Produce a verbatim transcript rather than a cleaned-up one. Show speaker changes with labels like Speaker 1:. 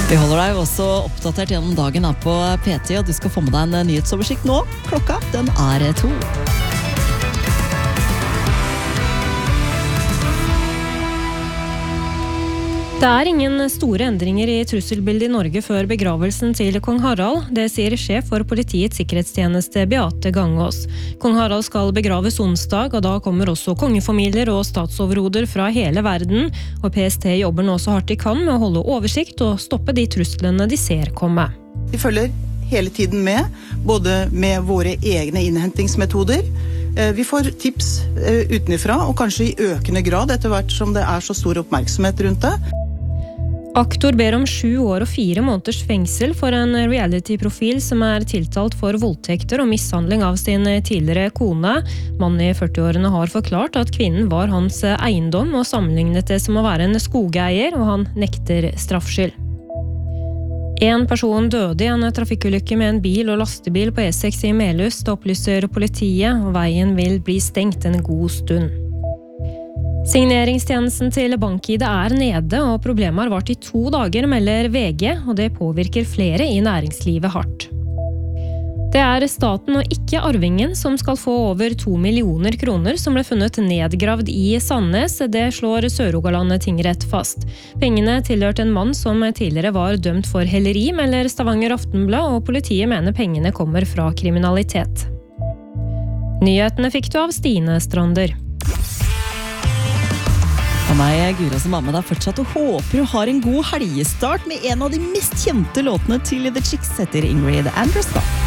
Speaker 1: Vi holder deg også oppdatert gjennom dagen her på P T, og du skal få med deg en nyhetsoversikt nå. Klokka, den er to.
Speaker 2: Det er ingen store endringer i trusselbildet i Norge før begravelsen til kong Harald. Det sier sjef for politiets sikkerhetstjeneste Beate Gangås. Kong Harald skal begraves onsdag, og da kommer også kongefamilier og statsoverhoder fra hele verden. Og P S T jobber nå så hardt de kan med å holde oversikt og stoppe de truslene de ser komme.
Speaker 3: Vi følger hele tiden med, både med våre egne innhentingsmetoder. Vi får tips utenifra, og kanskje i økende grad etter hvert som det er så stor oppmerksomhet rundt det.
Speaker 2: Aktor ber om sju år og fire måneders fengsel for en reality-profil som er tiltalt for voldtekter og mishandling av sin tidligere kone. Mannen i førtiårene har forklart at kvinnen var hans eiendom og sammenlignet det som å være en skogeier, og han nekter straffskyld. En person døde i en trafikkulykke med en bil og lastebil på E seks i Melhus, det opplyser politiet, og veien vil bli stengt en god stund. Signeringstjenesten til BankID er nede, og problemet har vart i to dager, melder V G, og det påvirker flere i næringslivet hardt. Det er staten og ikke arvingen som skal få over to millioner kroner som ble funnet nedgravd i Sandnes. Det slår Sør-Rogaland tingrett fast. Pengene tilhørte en mann som tidligere var dømt for helleri, melder Stavanger Aftenblad, og politiet mener pengene kommer fra kriminalitet. Nyhetene fikk du av Stine Strander.
Speaker 1: Og meg, Gura som var med deg fortsatt, og håper du har en god helgestart med en av de mest kjente låtene til The Chicks, heter Ingrid Andress da.